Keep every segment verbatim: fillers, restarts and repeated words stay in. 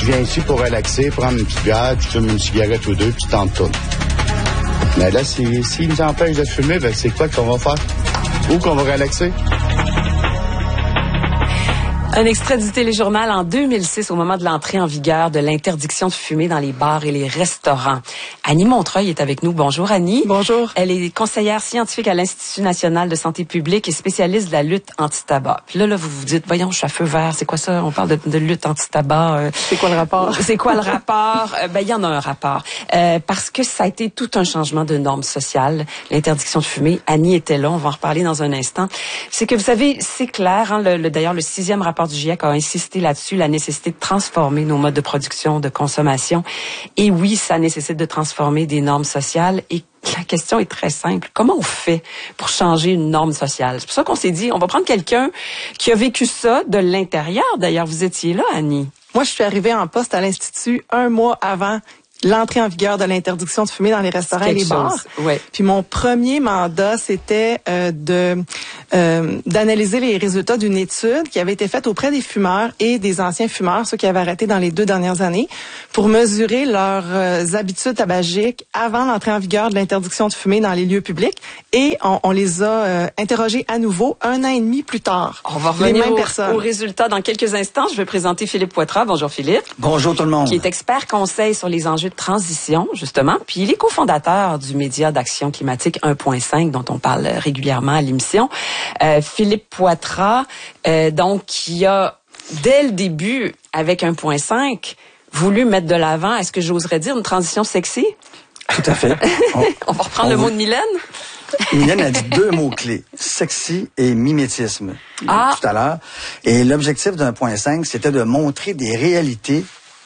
viens ici pour relaxer, prendre une petite bière, puis tu fumes une cigarette ou deux, puis tu t'en tournes. Mais là, s'ils si, si nous empêchent de fumer, ben c'est quoi qu'on va faire? Où qu'on va relaxer? Un extrait du téléjournal en deux mille six, au moment de l'entrée en vigueur de l'interdiction de fumer dans les bars et les restaurants. Annie Montreuil est avec nous. Bonjour Annie. Bonjour. Elle est conseillère scientifique à l'Institut national de santé publique et spécialiste de la lutte anti-tabac. Puis là, là, vous vous dites, voyons, je suis à feu vert, c'est quoi ça? On parle de, de lutte anti-tabac. Euh, c'est quoi le rapport? C'est quoi le rapport? euh, ben, il y en a un rapport. Euh, parce que ça a été tout un changement de normes sociales, l'interdiction de fumer. Annie était là, on va en reparler dans un instant. C'est que vous savez, c'est clair, hein, le, le, d'ailleurs, le sixième rapport du GIEC a insisté là-dessus, la nécessité de transformer nos modes de production, de consommation. Et oui, ça nécessite de transformer des normes sociales. Et la question est très simple. Comment on fait pour changer une norme sociale? C'est pour ça qu'on s'est dit, on va prendre quelqu'un qui a vécu ça de l'intérieur. D'ailleurs, vous étiez là, Annie. Moi, je suis arrivée en poste à l'Institut un mois avant l'entrée en vigueur de l'interdiction de fumer dans les restaurants et les bars. Ouais. Puis mon premier mandat, c'était euh, de euh, d'analyser les résultats d'une étude qui avait été faite auprès des fumeurs et des anciens fumeurs, ceux qui avaient arrêté dans les deux dernières années, pour mesurer leurs euh, habitudes tabagiques avant l'entrée en vigueur de l'interdiction de fumer dans les lieux publics. Et on, on les a euh, interrogés à nouveau un an et demi plus tard. On va revenir aux au résultats dans quelques instants. Je vais présenter Philippe Poitras. Bonjour Philippe. Bonjour tout le monde. Qui est expert conseil sur les enjeux de transition, justement. Puis il est cofondateur du média d'action climatique un point cinq, dont on parle régulièrement à l'émission. Euh, Philippe Poitras, euh, donc, qui a, dès le début, avec un point cinq, voulu mettre de l'avant, est-ce que j'oserais dire, une transition sexy? Tout à fait. On, on va reprendre on le mot de Mylène? Mylène a dit deux mots-clés, sexy et mimétisme, ah. tout à l'heure. Et l'objectif d'un point cinq, c'était de montrer des réalités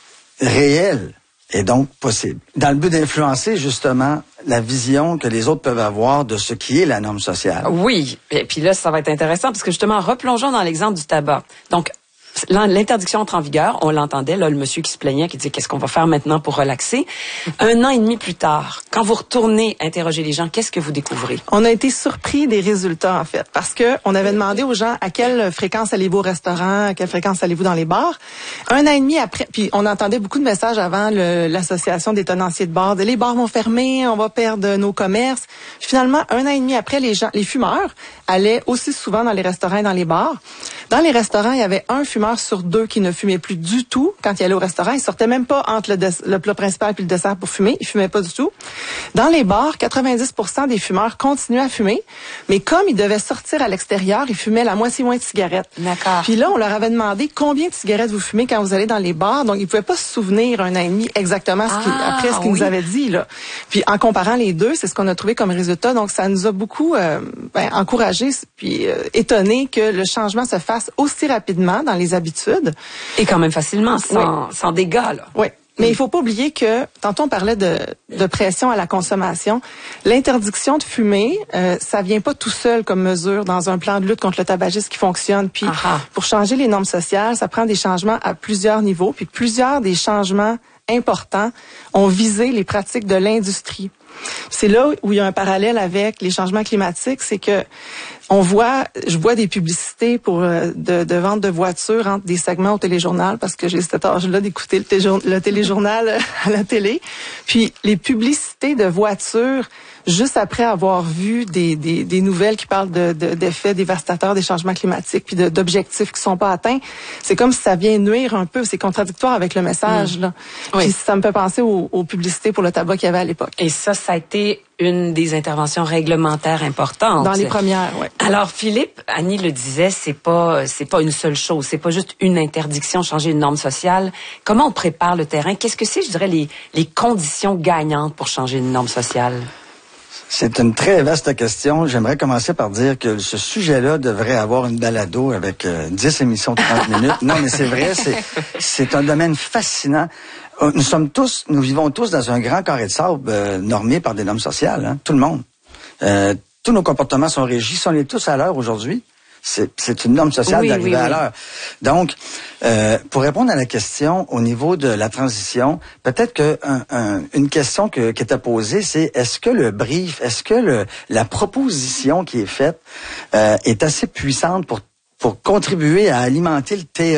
réelles et donc possibles, dans le but d'influencer justement la vision que les autres peuvent avoir de ce qui est la norme sociale. Oui, et puis là, ça va être intéressant parce que justement, replongeons dans l'exemple du tabac. Donc, l'interdiction entre en vigueur, on l'entendait, là, le monsieur qui se plaignait, qui disait qu'est-ce qu'on va faire maintenant pour relaxer. Un an et demi plus tard, quand vous retournez interroger les gens, qu'est-ce que vous découvrez? On a été surpris des résultats, en fait, parce que on avait demandé aux gens à quelle fréquence allez-vous au restaurant, à quelle fréquence allez-vous dans les bars. Un an et demi après, puis on entendait beaucoup de messages avant le, l'association des tenanciers de bars, de les bars vont fermer, on va perdre nos commerces. Puis finalement, un an et demi après, les gens, les fumeurs allaient aussi souvent dans les restaurants et dans les bars. Dans les restaurants, il y avait un fumeur sur deux qui ne fumait plus du tout quand il allait au restaurant. Il sortait même pas entre le, dess- le plat principal puis le dessert pour fumer. Il fumait pas du tout. Dans les bars, quatre-vingt-dix pour cent des fumeurs continuaient à fumer, mais comme ils devaient sortir à l'extérieur, ils fumaient la moitié moins de cigarettes. D'accord. Puis là, on leur avait demandé combien de cigarettes vous fumez quand vous allez dans les bars. Donc, ils pouvaient pas se souvenir un an et demi exactement ce qu'ils, ah, après ce qu'ils oui. nous avaient dit, là. Puis en comparant les deux, c'est ce qu'on a trouvé comme résultat. Donc, ça nous a beaucoup euh, ben, encouragé puis euh, étonné que le changement se fasse aussi rapidement dans les habitudes. Et quand même facilement, sans, oui. sans dégâts, là. Oui. Mais il faut pas oublier que, tantôt on parlait de, de pression à la consommation, l'interdiction de fumer, euh, ça vient pas tout seul comme mesure dans un plan de lutte contre le tabagisme qui fonctionne. Puis Aha. pour changer les normes sociales, ça prend des changements à plusieurs niveaux. Puis plusieurs des changements importants ont visé les pratiques de l'industrie. C'est là où il y a un parallèle avec les changements climatiques, c'est que on voit, je vois des publicités pour euh, de, de vente de voitures entre des segments au téléjournal parce que j'ai cet âge-là d'écouter le, téléjour, le téléjournal à la télé. Puis les publicités de voitures, juste après avoir vu des, des, des nouvelles qui parlent de, de, d'effets dévastateurs des changements climatiques puis de, d'objectifs qui sont pas atteints, c'est comme si ça vient nuire un peu. C'est contradictoire avec le message. Mmh. Là. Oui. Puis ça me fait penser aux, aux publicités pour le tabac qu'il y avait à l'époque. Et ça, ça a été une des interventions réglementaires importantes. Dans les premières, oui. Alors, Philippe, Annie le disait, c'est pas, c'est pas une seule chose. C'est pas juste une interdiction, changer une norme sociale. Comment on prépare le terrain? Qu'est-ce que c'est, je dirais, les, les conditions gagnantes pour changer une norme sociale? C'est une très vaste question. J'aimerais commencer par dire que ce sujet-là devrait avoir une balado avec euh, dix émissions de trente minutes. Non, mais c'est vrai, c'est, c'est un domaine fascinant. Nous sommes tous, nous vivons tous dans un grand carré de sable euh, normé par des normes sociales, hein, tout le monde. Euh, tous nos comportements sont régis, si on est tous à l'heure aujourd'hui. C'est, c'est une norme sociale oui, d'arriver oui, oui. à l'heure. Donc, euh, pour répondre à la question au niveau de la transition, peut-être que un, un, une question que, qui était posée, c'est est-ce que le brief, est-ce que le, la proposition qui est faite euh, est assez puissante pour pour contribuer à alimenter le terreau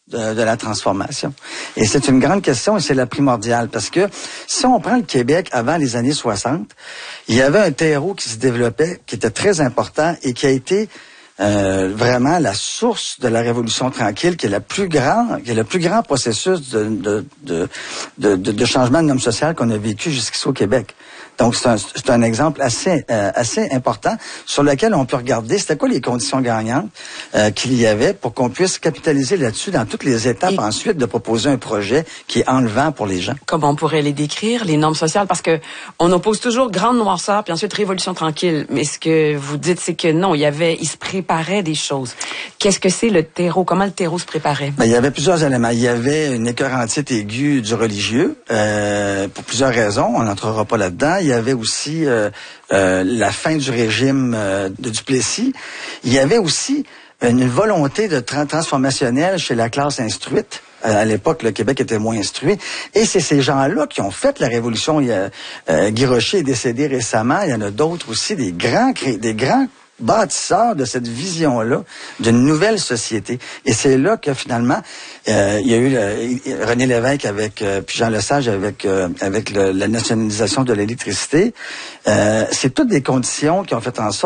de, de la transformation. Et c'est une grande question et c'est la primordiale parce que si on prend le Québec avant les années soixante, il y avait un terreau qui se développait, qui était très important et qui a été euh, vraiment la source de la Révolution tranquille, qui est la plus grande, qui est le plus grand processus de, de, de, de, de, de changement de normes sociales qu'on a vécu jusqu'ici au Québec. Donc, c'est un, c'est un exemple assez euh, assez important sur lequel on peut regarder c'était quoi les conditions gagnantes euh, qu'il y avait pour qu'on puisse capitaliser là-dessus dans toutes les étapes et ensuite de proposer un projet qui est enlevant pour les gens. Comment on pourrait les décrire, les normes sociales? Parce que on oppose toujours grande noirceur puis ensuite révolution tranquille. Mais ce que vous dites, c'est que non, il y avait, il se préparait des choses. Qu'est-ce que c'est le terreau? Comment le terreau se préparait? Ben, il y avait plusieurs éléments. Il y avait une écœurantite aiguë du religieux euh, pour plusieurs raisons. On n'entrera pas là-dedans. Il y avait aussi euh, euh, la fin du régime euh, de Duplessis. Il y avait aussi une volonté de tra- transformationnelle chez la classe instruite. À l'époque, le Québec était moins instruit. Et c'est ces gens-là qui ont fait la révolution. Il y a, euh, Guy Rocher est décédé récemment. Il y en a d'autres aussi, des grands, des grands bâtisseur de cette vision-là d'une nouvelle société. Et c'est là que finalement, euh, il y a eu le, René Lévesque avec euh, puis Jean Lesage avec euh, avec le, la nationalisation de l'électricité. Euh, c'est toutes des conditions qui ont fait en sorte